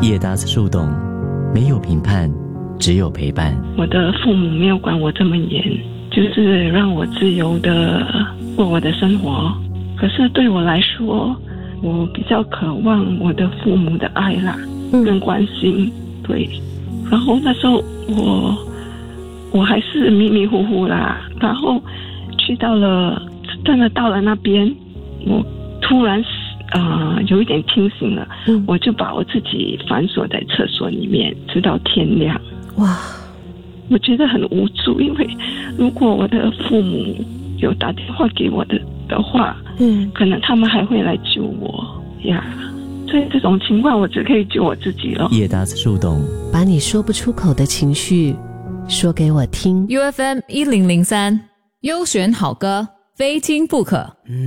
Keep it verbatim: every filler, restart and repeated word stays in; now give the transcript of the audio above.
叶达斯树洞，没有评判，只有陪伴。 我的父母没有管我这么严，就是让我自由的过我的生活。可是对我来说，我比较渴望我的父母的爱啦，跟关心。对，然后那时候我我还是迷迷糊糊啦，然后去到了真的到了那边，我突然呃有一点清醒了，嗯，我就把我自己反锁在厕所里面，直到天亮。 哇， 我觉得很无助，因为如果我的父母有打电话给我的的话，嗯，可能他们还会来救我呀。所以这种情况，我只可以救我自己了。 叶达斯树洞， 把你说不出口的情绪说给我听。 U F M 一零零三，优选好歌，非听不可。